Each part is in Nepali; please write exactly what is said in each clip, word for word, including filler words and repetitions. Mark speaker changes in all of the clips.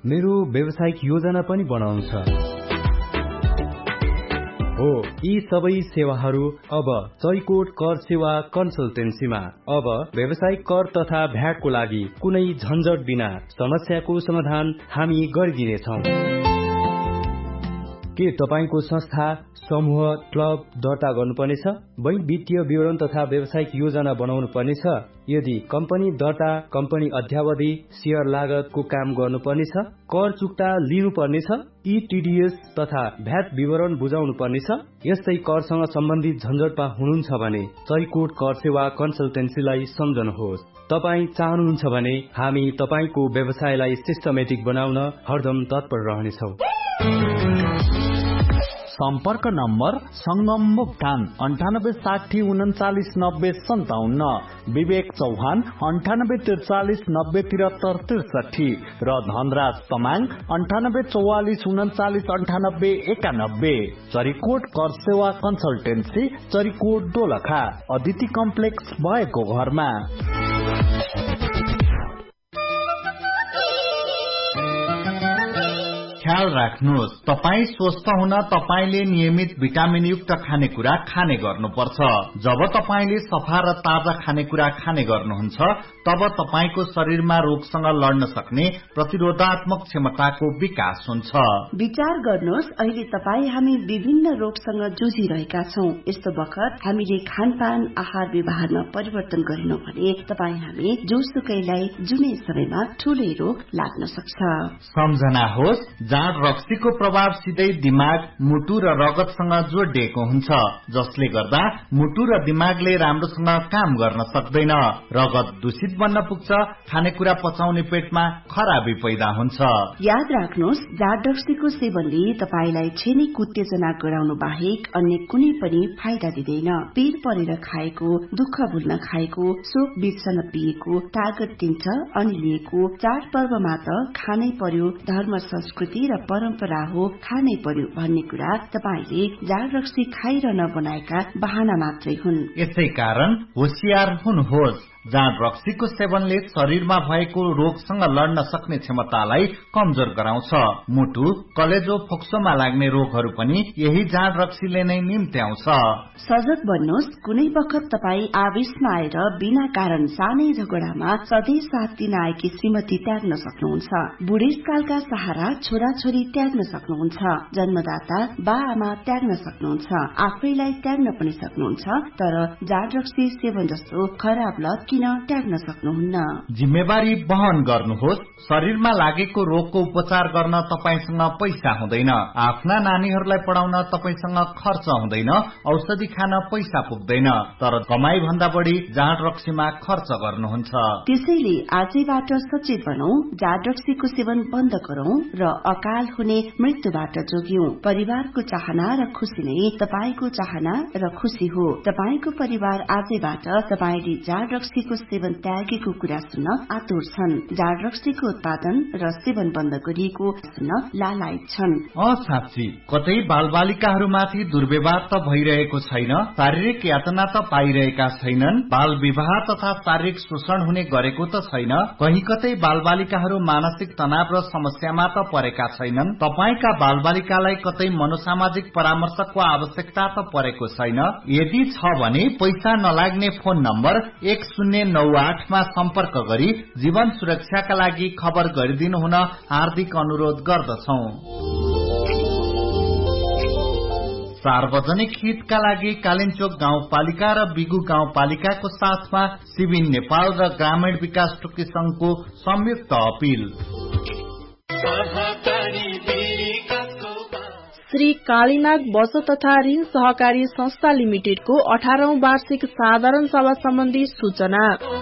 Speaker 1: मेरो व्यावसायिक योजना पनि बनाउनु छ। हो, यी सबै सेवाहरू अब चैकोट कर सेवा कन्सल्टेन्सीमा। अब व्यावसायिक कर तथा भ्याटको लागि कुनै झन्झट बिना समस्याको समाधान हामी गरिदिनेछौँ। के तपाईको संस्था, समूह, क्लब दर्ता गर्नुपर्नेछ? बैंक वित्तीय विवरण तथा व्यावसायिक योजना बनाउनु पर्नेछ? यदि कम्पनी दर्ता, कम्पनी अध्यावधि, शेयर लागतको काम गर्नुपर्नेछ? कर चुक्ता लिनुपर्नेछ? ई टीडीएस तथा भ्याट विवरण बुझाउनु पर्नेछ? यस्तै करसँग सम्बन्धित झन्झटमा हुनुहुन्छ भने चैकोट कर सेवा कन्सल्टेन्सीलाई सम्झनुहोस्। तपाई चाहनुहुन्छ भने हामी तपाईको व्यवसायलाई सिस्टमेटिक बनाउन हरदम तत्पर रहनेछौँ।
Speaker 2: सम्पर्क नम्बर संगम भुक्तान अन्ठानब्बे साठी उन्चालिस नब्बे सन्ताउन्न, विवेक चौहान अन्ठानब्बे त्रिचालिस नब्बे तिहत्तर त्रिसठी र धनराज तमाङ अन्ठानब्बे चौवालिस उन्चालिस अन्ठानब्बे एकानब्बे। चरिकोट कर सेवा कन्सल्टेन्सी, चरिकोट दोलखा, अदिति कम्प्लेक्स भएको घरमा।
Speaker 3: ख्याल राख्नुहोस्, तपाई स्वस्थ हुन तपाईले नियमित भिटामिन युक्त खानेकुरा खाने गर्नुपर्छ। जब तपाईले सफा र ताजा खानेकुरा खाने गर्नुहुन्छ तब तपाईको शरीरमा रोगसँग लड्न सक्ने प्रतिरोधात्मक क्षमताको विकास हुन्छ।
Speaker 4: विचार गर्नुहोस्, अहिले तपाई हामी विभिन्न रोगसँग जुझिरहेका छौं। यस्तो बखत हामीले खानपान, आहार व्यवहारमा परिवर्तन गरेनौं भने तपाई हामी जोसुकैलाई जुनै समयमा ठूलै रोग लाग्न सक्छ।
Speaker 3: सम्झना होस्, जाँड रक्सीको प्रभाव सिधै दिमाग, मुटु र रगतसँग जोडिएको हुन्छ, जसले गर्दा मुटु र दिमागले राम्रोसँग काम गर्न सक्दैन। रगत दूषित बन्न पुग्छ, खानेकुरा पचाउने पेटमा खराबी पैदा हुन्छ।
Speaker 4: याद राख्नुहोस्, जाँड रक्सीको सेवनले तपाईलाई छेनीको उत्तेजना गराउनु बाहेक अन्य कुनै पनि फाइदा दिँदैन। पीर परेर खाएको, दुःख भुल्न खाएको, शोक बिर्सन पिएको तागत दिन्छ अनि लिएको। चाडपर्वमा त खानै पर्यो, धर्म संस्कृति र परम्परा हो, खानै पर्यो भन्ने कुरा तपाईले जाँड रक्सी खाइरहन बनाएका बहाना मात्रै हुन्।
Speaker 3: यसै कारण होशियार हुनुहोस्। जाँड रक्सीको सेवनले शरीरमा भएको रोगसँग लड्न सक्ने क्षमतालाई कमजोर गराउँछ। मुटु, कलेजो, फोक्सोमा लाग्ने रोगहरू पनि यही जाँड रक्सीले नै निम्त्याउँछ।
Speaker 4: सजग बन्नुहोस्, कुनै बखत तपाई आवेशमा आएर बिना कारण सानै झगडामा सधैँ साथ दिन आएकी श्रीमती त्याग्न सक्नुहुन्छ। बुढेसकालका सहारा छोराछोरी त्याग्न सक्नुहुन्छ। जन्मदाता बा आमा त्याग्न सक्नुहुन्छ। आफैलाई त्याग्न पनि सक्नुहुन्छ। तर जाँड रक्सी सेवन जस्तो खराब लत किन त्याग्न सक्नुहुन्न?
Speaker 3: जिम्मेवारी वहन गर्नुहोस्। शरीरमा लागेको रोगको उपचार गर्न तपाईसँग पैसा हुँदैन, आफ्ना नानीहरूलाई पढाउन तपाईसँग खर्च हुँदैन, औषधि खान पैसा पुग्दैन, तर कमाई भन्दा बढी जाँड रक्सीमा खर्च गर्नुहुन्छ।
Speaker 4: त्यसैले आजैबाट सचेत बनौं, जाँड रक्सीको सेवन बन्द गरौं र अकाल हुने मृत्युबाट जोग्यौं। परिवारको चाहना र खुशी नै तपाईको चाहना र खुशी हो। तपाईको परिवार आजैबाट तपाईले जाँड रक्सीको सेवन त्यागेको कुरा सुन्न आतुर छन्। जाँड रक्सीको उत्पादन र सेवन बन्द गरिएको सुन्न लालायत छन्।
Speaker 3: अ साँच्ची कतै बालबालिकाहरूमाथि दुर्व्यवहार त भइरहेको छैन, शारीरिक यातना त पाइरहेका छैनन्, बाल विवाह तथा शारीरिक शोषण हुने गरेको त छैन, कहीँ कतै बालबालिकाहरू मानसिक तनाव र समस्यामा त परेका छैनन्। तपाईका बालबालिकालाई कतै मनोसामाजिक परामर्शको आवश्यकता त परेको छैन। यदि छ भने पैसा नलाग्ने फोन नम्बर एक शून्य नौ आठमा सम्पर्क गरी जीवन सुरक्षाका लागि खबर गरिदिनु हुन हार्दिक अनुरोध गर्दछौ। सार्वजनिक हितका लागि कालिन्चोक गाउँपालिका र बिगु गाउँपालिकाको साथमा सिबिन नेपाल र ग्रामीण विकास टोकी संघको संयुक्त अपील।
Speaker 5: श्री कालीनाग बचत तथा ऋण सहकारी संस्था लिमिटेडको अठारौं वार्षिक साधारण सभा सम्बन्धी सूचना।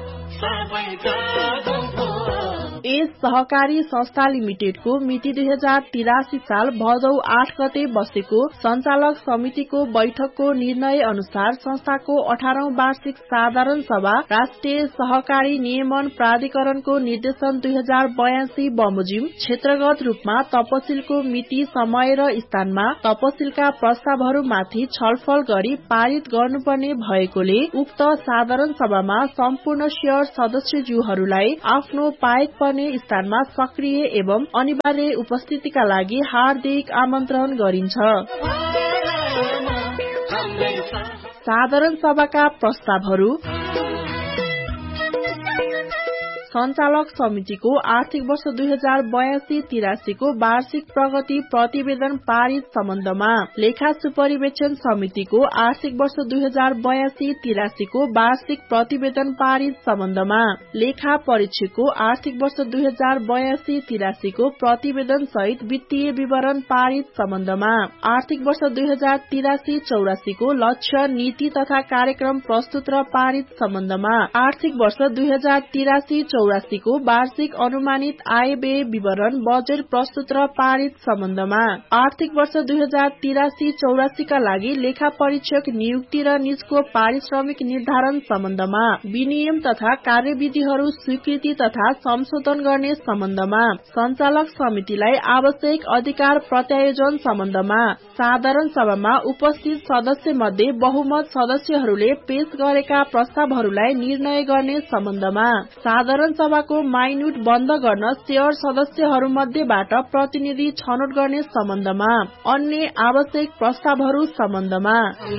Speaker 5: यस सहकारी संस्था लिमिटेडको मिति दुई हजार तिरासी साल भदौ आठ गते बसेको संचालक समितिको बैठकको निर्णय अनुसार संस्थाको अठारौं वार्षिक साधारण सभा राष्ट्रिय सहकारी नियमन प्राधिकरणको निर्देशन दुई हजार बयासी बमोजिम क्षेत्रगत रूपमा तपसिलको मिति, समय र स्थानमा तपसिलका प्रस्तावहरूमाथि छलफल गरी पारित गर्नुपर्ने भएकोले उक्त साधारण सभामा सम्पूर्ण शेयर सदस्यज्यूहरूलाई आफ्नो पाएक गर्ने स्थानमा सक्रिय एवं अनिवार्य उपस्थितिका लागि हार्दिक आमन्त्रण गरिन्छ। साधारण सभाका प्रस्तावहरू सञ्चालक समितिको आर्थिक वर्ष दुई हजार बयासी तिरासीको वार्षिक प्रगति प्रतिवेदन पारित सम्बन्धमा, लेखा सुपरिवेक्षण समितिको आर्थिक वर्ष दुई हजार बयासी तिरासीको वार्षिक प्रतिवेदन पारित सम्बन्धमा, लेखा परीक्षकको आर्थिक वर्ष दुई हजार बयासी तिरासीको प्रतिवेदन सहित वित्तीय विवरण पारित सम्बन्धमा, आर्थिक वर्ष दुई हजार तिरासी चौरासीको लक्ष्य नीति तथा कार्यक्रम प्रस्तुत र पारित सम्बन्धमा, आर्थिक वर्ष दुई हजार तिरासी चौरासीको वार्षिक अनुमानित आय व्यय विवरण बजेट प्रस्तुत र पारित सम्बन्धमा, आर्थिक वर्ष दुई हजार तिरासी चौरासीका लागि लेखा परीक्षक नियुक्ति र निजको पारिश्रमिक निर्धारण सम्बन्धमा, विनियम तथा कार्यविधिहरू स्वीकृति तथा संशोधन गर्ने सम्बन्धमा, सञ्चालक समितिलाई आवश्यक अधिकार प्रत्यायोजन सम्बन्धमा, साधारण सभामा उपस्थित सदस्य मध्ये बहुमत सदस्यहरूले पेश गरेका प्रस्तावहरूलाई निर्णय गर्ने सम्बन्धमा, साधारण सभाको माइन्युट बन्द गर्न शेयर सदस्यहरूमध्येबाट प्रतिनिधि छनौट गर्ने सम्बन्धमा, अन्य आवश्यक प्रस्तावहरू सम्बन्धमा,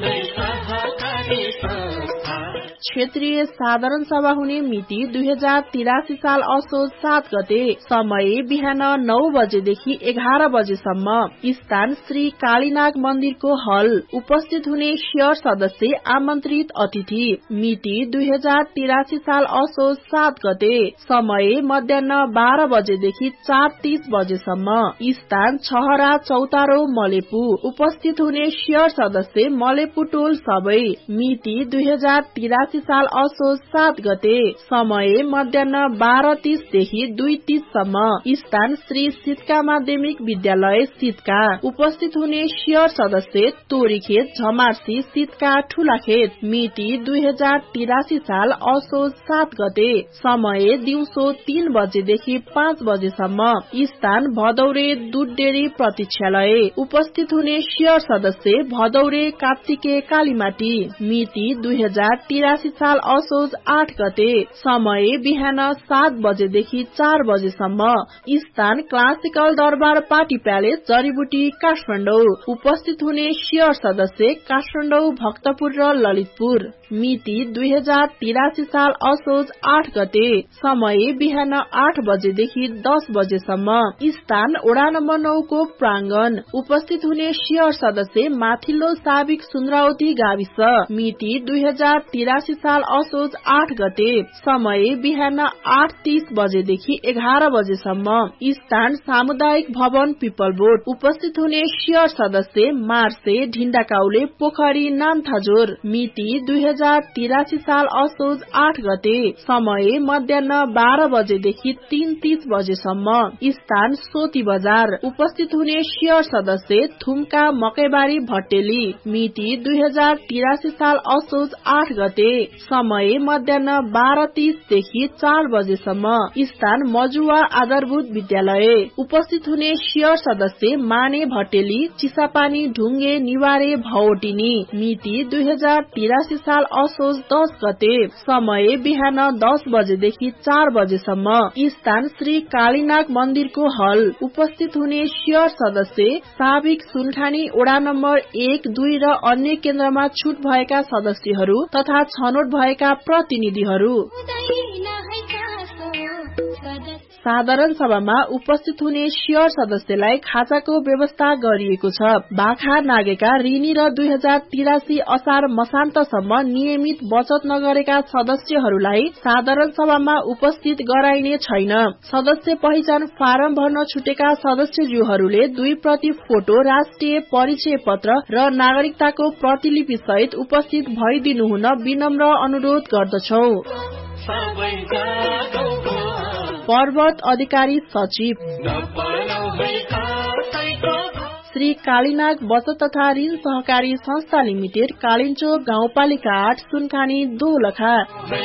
Speaker 5: क्षेत्रीय साधारण सभा हुने मिति दुई हजार तिरासी साल असोज सात गते, समय बिहान नौ बजेदेखि एघार बजेसम्म, स्थान श्री कालीनाग मन्दिरको हल, उपस्थित हुने शेयर सदस्य आमन्त्रित अतिथि, मिति दुई हजार तिरासी साल असोज सात गते, समय मध्याह बाह्र बजेदेखि चार तीस बजेसम्म, स्थान छहरा चौतारो मलेपु, उपस्थित हुने शेयर सदस्य मलेपु टोल सबै, मिति दुई हजार तिरासी साल असोज सात गते, समय मध्याह बाह्र तीसदेखि दुई तीससम्म, स्थान श्री सितका माध्यमिक विद्यालय सितका, उपस्थित हुने शेयर सदस्य तोरीखेत झमार्सी सितका ठूलाखेत, मिति दुई हजार तिरासी साल असोज सात गते, समय दिउँसो तीन बजेदेखि पाँच बजेसम्म, स्थान भदौरे दूध डेरी प्रतीक्षालय, उपस्थित हुने शेयर सदस्य भदौरे कात्तिके कालीमाटी, मिति दुई हजार तिरासी साल असोज आठ गते, समय बिहान सात बजेदेखि चार बजेसम्म, स्थान क्लासिकल दरबार पार्टी प्यालेस जडीबुटी काठमाडौँ, उपस्थित हुने शेयर सदस्य काठमाडौँ भक्तपुर र ललितपुर, मिति दुई हजार तिरासी साल असोज आठ गते, समय बिहान आठ बजेदेखि दस बजेसम्म, स्थान वडा नम्बर नौ को प्रांगण, उपस्थित हुने शेयर सदस्य माथिल्लो साबिक सुन्द्रावती गाविस, मिति दुई हजार तिरासी साल असोज आठ गते, समय बिहान आठ तीस बजेदेखि एघार बजेसम्म, स्थान सामुदायिक भवन पिपलबोट, उपस्थित हुने शेयर सदस्य मार्से ढिण्डाकाउले पोखरी नामथाजोर, मिति दुई हजार तिरासी साल असोज आठ गते, समय मध्याह बाह्र बजेदेखि तीन तीस बजेसम्म, स्थान सोती बजार, उपस्थित हुने शेयर सदस्य थुम्का मकैबारी भट्टेली, मिति दुई हजार तिरासी साल असोज आठ गते, समय मध्याह बाह्र तीसदेखि चार बजेसम्म, स्थान मजुवा आधारभूत विद्यालय, उपस्थित हुने शेयर सदस्य माने भट्टेली चिसापानी ढुङ्गे निवारे भवटिनी, मिति दुई हजार तिरासी साल असोज दस गते, समय बिहान दस बजेदेखि चार बजेसम्म, स्थान श्री कालीनाग मन्दिरको हल, उपस्थित हुने शेयर सदस्य साबिक सुनखानी वडा नम्बर एक दुई र अन्य केन्द्रमा छुट भएका सदस्यहरू तथा छनौट भएका प्रतिनिधिहरू। साधारण सभामा उपस्थित हुने शेयर सदस्यलाई खाजाको व्यवस्था गरिएको छ। बाखा नागेका ऋणी र दुई हजार तिरासी असार मसान्तसम्म नियमित बचत नगरेका सदस्यहरूलाई साधारण सभामा उपस्थित गराइने छैन। सदस्य पहिचान फारम भर्न छुटेका सदस्यज्यूहरूले दुई प्रति फोटो, राष्ट्रिय परिचय पत्र र नागरिकताको प्रतिलिपि सहित उपस्थित भइदिनु हुन विनम्र अनुरोध गर्दछौ। पर्वत अधिकारी सचिव श्री कालीनाग बचत तथा ऋण सहकारी संस्था लिमिटेड, कालिन्चोक गाउँपालिका आठ, सुनखानी दोलखा।